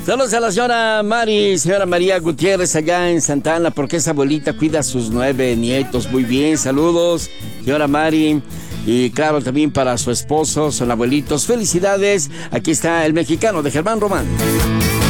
Saludos a la señora María Gutiérrez allá en Santa Ana, porque esa abuelita cuida a sus 9 nietos. Muy bien, saludos, señora Mari. Y claro, también para su esposo, son abuelitos. Felicidades. Aquí está el mexicano de Germán Román.